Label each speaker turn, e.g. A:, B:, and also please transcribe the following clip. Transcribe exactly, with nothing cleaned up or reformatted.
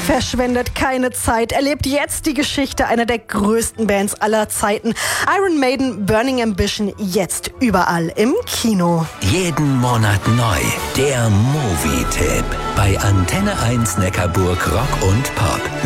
A: Verschwendet keine Zeit. Erlebt jetzt die Geschichte einer der größten Bands aller Zeiten. Iron Maiden, Burning Ambition, jetzt überall im Kino.
B: Jeden Monat neu. Der Movie-Tipp bei Antenne eins Neckarburg Rock und Pop.